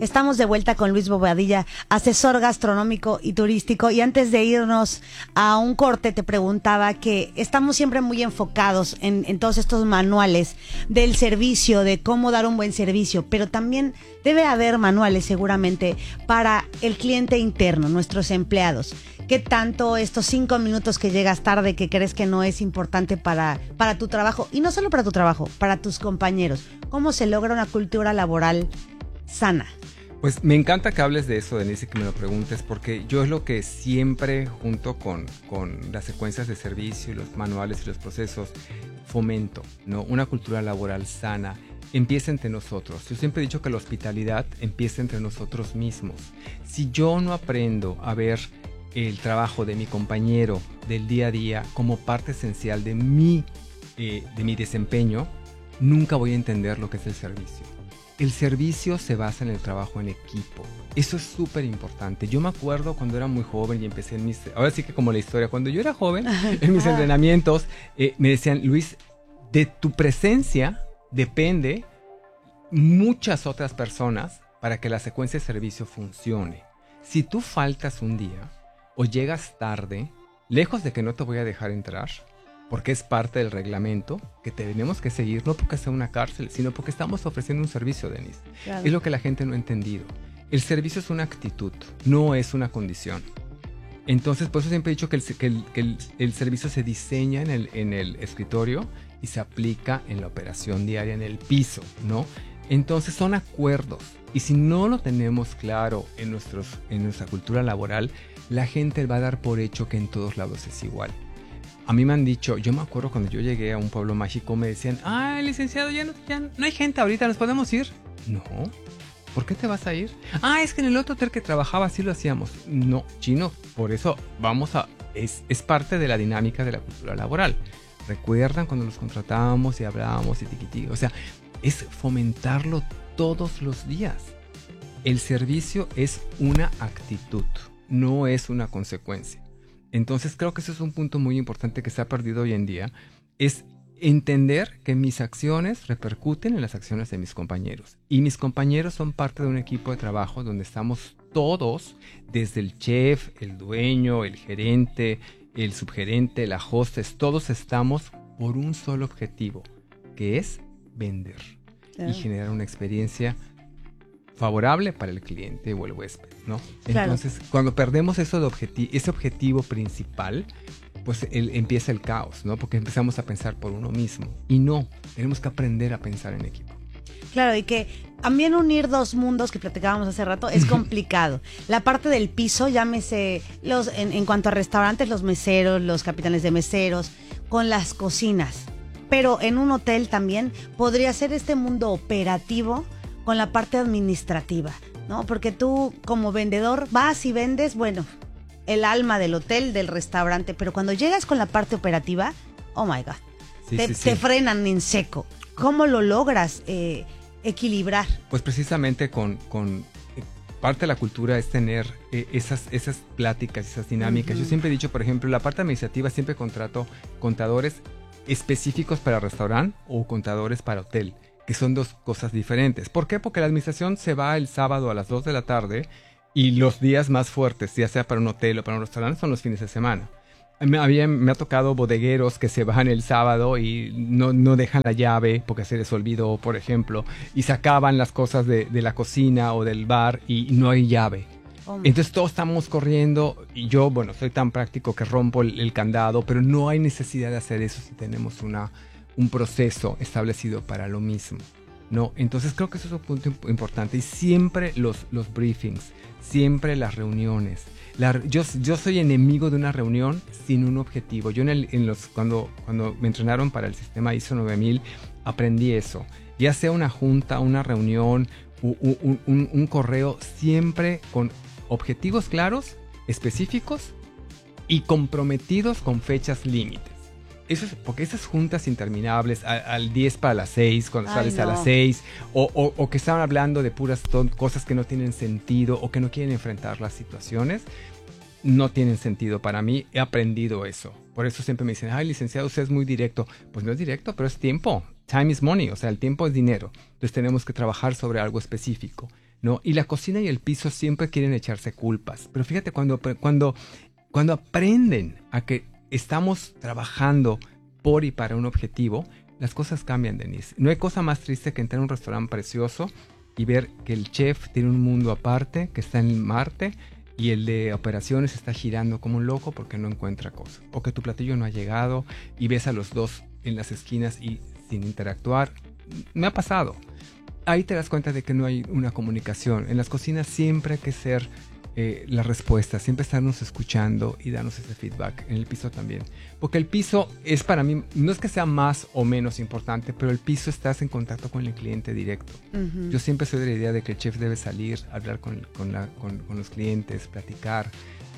Estamos de vuelta con Luis Bobadilla, asesor gastronómico y turístico. Y antes de irnos a un corte, te preguntaba que estamos siempre muy enfocados en todos estos manuales del servicio, de cómo dar un buen servicio, pero también debe haber manuales seguramente para el cliente interno, nuestros empleados. ¿Qué tanto estos 5 minutos que llegas tarde, que crees que no es importante para tu trabajo? Y no solo para tu trabajo, para tus compañeros. ¿Cómo se logra una cultura laboral sana? Pues me encanta que hables de eso, Denise, y que me lo preguntes, porque yo es lo que siempre, junto con las secuencias de servicio, los manuales y los procesos, fomento, ¿no? Una cultura laboral sana. Empieza entre nosotros. Yo siempre he dicho que la hospitalidad empieza entre nosotros mismos. Si yo no aprendo a ver el trabajo de mi compañero del día a día como parte esencial de mi desempeño, nunca voy a entender lo que es el servicio. El servicio se basa en el trabajo en equipo. Eso es súper importante. Yo me acuerdo cuando era muy joven y empecé ahora sí que como la historia, cuando yo era joven, en mis entrenamientos, me decían, Luis, de tu presencia depende muchas otras personas para que la secuencia de servicio funcione. Si tú faltas un día o llegas tarde, lejos de que no te voy a dejar entrar, porque es parte del reglamento que tenemos que seguir, no porque sea una cárcel, sino porque estamos ofreciendo un servicio, Denise. Claro. Es lo que la gente no ha entendido. El servicio es una actitud, no es una condición. Entonces, por eso siempre he dicho que el servicio se diseña en el escritorio y se aplica en la operación diaria, en el piso, ¿no? Entonces son acuerdos. Y si no lo tenemos claro en nuestra cultura laboral, la gente va a dar por hecho que en todos lados es igual. A mí me han dicho, yo me acuerdo cuando yo llegué a un pueblo mágico, me decían, licenciado, ya no hay gente ahorita, ¿nos podemos ir? No. ¿Por qué te vas a ir? Es que en el otro hotel que trabajaba así lo hacíamos. No, chino, por eso es parte de la dinámica de la cultura laboral. ¿Recuerdan cuando los contratábamos y hablábamos y tiquití? O sea, es fomentarlo todos los días. El servicio es una actitud, no es una consecuencia. Entonces creo que ese es un punto muy importante que se ha perdido hoy en día, es entender que mis acciones repercuten en las acciones de mis compañeros. Y mis compañeros son parte de un equipo de trabajo donde estamos todos, desde el chef, el dueño, el gerente, el subgerente, la hostess, todos estamos por un solo objetivo, que es vender y generar una experiencia favorable para el cliente o el huésped, ¿no? Claro. Entonces, cuando perdemos ese objetivo principal, pues empieza el caos, ¿no? Porque empezamos a pensar por uno mismo. Y no, tenemos que aprender a pensar en equipo. Claro, y que también unir dos mundos que platicábamos hace rato es complicado. La parte del piso, llámese en cuanto a restaurantes, los meseros, los capitanes de meseros, con las cocinas. Pero en un hotel también podría ser este mundo operativo con la parte administrativa, ¿no? Porque tú como vendedor vas y vendes, bueno, el alma del hotel, del restaurante, pero cuando llegas con la parte operativa, oh my God, te frenan en seco. ¿Cómo lo logras equilibrar? Pues precisamente con parte de la cultura es tener esas pláticas, esas dinámicas. Uh-huh. Yo siempre he dicho, por ejemplo, la parte administrativa siempre contrato contadores específicos para restaurante o contadores para hotel, que son dos cosas diferentes. ¿Por qué? Porque la administración se va el sábado a las 2 de la tarde y los días más fuertes, ya sea para un hotel o para un restaurante, son los fines de semana. Me ha tocado bodegueros que se van el sábado y no dejan la llave porque se les olvidó, por ejemplo, y sacaban las cosas de la cocina o del bar y no hay llave. Entonces todos estamos corriendo y yo, bueno, soy tan práctico que rompo el candado, pero no hay necesidad de hacer eso si tenemos un proceso establecido para lo mismo, ¿no? Entonces creo que eso es un punto importante. Y siempre los briefings, siempre las reuniones. Yo soy enemigo de una reunión sin un objetivo. Yo cuando me entrenaron para el sistema ISO 9000 aprendí eso. Ya sea una junta, una reunión, un correo, siempre con objetivos claros, específicos y comprometidos con fechas límites. Eso es porque esas juntas interminables al 10 para las 6, cuando sales a las 6, o que estaban hablando de puras cosas que no tienen sentido o que no quieren enfrentar las situaciones, no tienen sentido para mí. He aprendido eso. Por eso siempre me dicen, licenciado, usted es muy directo. Pues no es directo, pero es tiempo. Time is money, o sea, el tiempo es dinero. Entonces tenemos que trabajar sobre algo específico. ¿no? Y la cocina y el piso siempre quieren echarse culpas. Pero fíjate, cuando aprenden a que estamos trabajando por y para un objetivo, las cosas cambian, Denise. No hay cosa más triste que entrar a un restaurante precioso y ver que el chef tiene un mundo aparte, que está en Marte, y el de operaciones está girando como un loco porque no encuentra cosas. O que tu platillo no ha llegado y ves a los dos en las esquinas y sin interactuar. Me ha pasado. Ahí te das cuenta de que no hay una comunicación. En las cocinas siempre hay que ser la respuesta, siempre estarnos escuchando y darnos ese feedback. En el piso también. Porque el piso es para mí, no es que sea más o menos importante, pero el piso estás en contacto con el cliente directo. Uh-huh. Yo siempre soy de la idea de que el chef debe salir, hablar con los clientes, platicar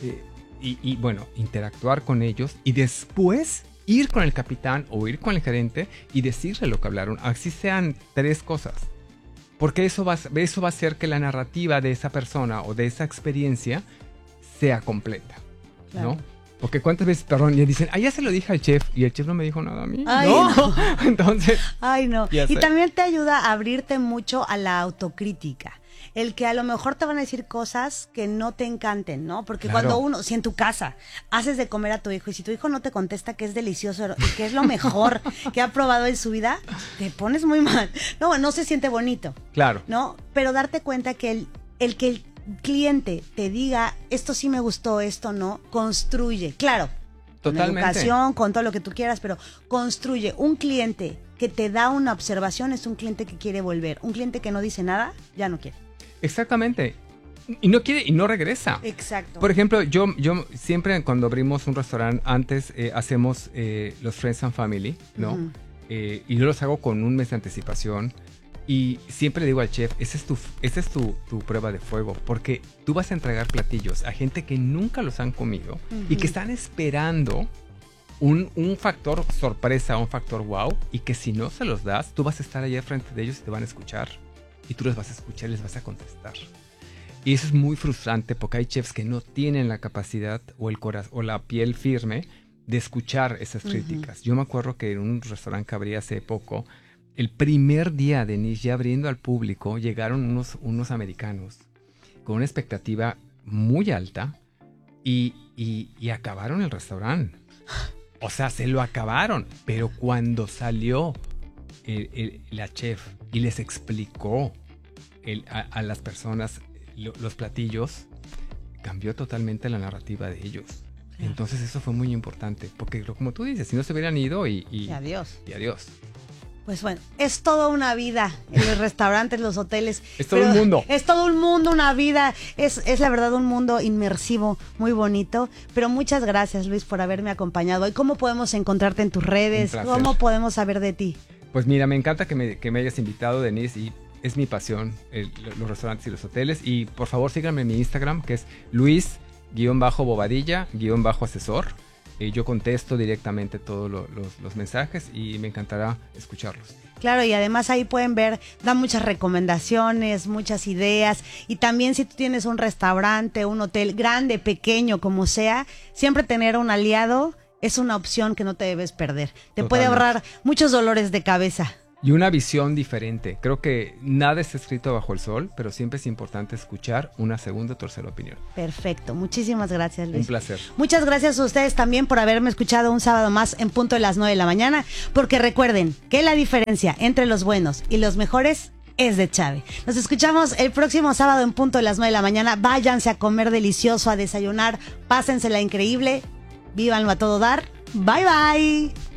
y bueno, interactuar con ellos y después ir con el capitán o ir con el gerente y decirle lo que hablaron, así sean 3 cosas. Porque eso va a hacer que la narrativa de esa persona o de esa experiencia sea completa, claro. ¿No? Porque cuántas veces, ya dicen, ya se lo dije al chef y el chef no me dijo nada a mí. Ay, no. Entonces. Ay, no. Y también te ayuda a abrirte mucho a la autocrítica. El que a lo mejor te van a decir cosas que no te encanten, ¿no? Porque claro. Si en tu casa haces de comer a tu hijo y si tu hijo no te contesta que es delicioso y que es lo mejor que ha probado en su vida, te pones muy mal. No se siente bonito. Claro. ¿No? Pero darte cuenta que el que el cliente te diga, esto sí me gustó, esto no, construye. Claro. Totalmente. Con educación, con todo lo que tú quieras, pero construye. Un cliente que te da una observación es un cliente que quiere volver. Un cliente que no dice nada, ya no quiere. Exactamente. Y no quiere y no regresa. Exacto. Por ejemplo, yo siempre cuando abrimos un restaurante, antes hacemos los Friends and Family, ¿no? Uh-huh. Y yo los hago con un mes de anticipación. Y siempre le digo al chef, esa es tu prueba de fuego. Porque tú vas a entregar platillos a gente que nunca los han comido uh-huh. y que están esperando un factor sorpresa, un factor wow. Y que si no se los das, tú vas a estar allá frente de ellos y te van a escuchar. Y tú los vas a escuchar y les vas a contestar. Y eso es muy frustrante porque hay chefs que no tienen la capacidad o el corazón o la piel firme de escuchar esas críticas. Uh-huh. Yo me acuerdo que en un restaurante que abrí hace poco, el primer día, Denise, ya abriendo al público, llegaron unos americanos con una expectativa muy alta y acabaron el restaurante. O sea, se lo acabaron. Pero cuando salió la chef y les explicó a las personas los platillos, cambió totalmente la narrativa de ellos. Entonces eso fue muy importante, porque como tú dices, si no se hubieran ido y adiós. Y adiós. Pues bueno, es toda una vida en los restaurantes, los hoteles. Es todo un mundo. Es todo un mundo, una vida. Es la verdad un mundo inmersivo, muy bonito. Pero muchas gracias, Luis, por haberme acompañado. ¿Y cómo podemos encontrarte en tus redes? ¿Cómo podemos saber de ti? Pues mira, me encanta que me hayas invitado, Denise, y es mi pasión, los restaurantes y los hoteles. Y por favor síganme en mi Instagram, que es Luis_Bobadilla_asesor. Yo contesto directamente todos los mensajes y me encantará escucharlos. Claro, y además ahí pueden ver, da muchas recomendaciones, muchas ideas. Y también si tú tienes un restaurante, un hotel, grande, pequeño, como sea, siempre tener un aliado es una opción que no te debes perder. Te puede ahorrar muchos dolores de cabeza. Y una visión diferente. Creo que nada está escrito bajo el sol, pero siempre es importante escuchar una segunda o tercera opinión. Perfecto. Muchísimas gracias, Luis. Un placer. Muchas gracias a ustedes también por haberme escuchado un sábado más en punto de las 9 de la mañana, porque recuerden que la diferencia entre los buenos y los mejores es de Chave. Nos escuchamos el próximo sábado en punto de las 9 de la mañana. Váyanse a comer delicioso, a desayunar, pásensela increíble, vívanlo a todo dar. Bye, bye.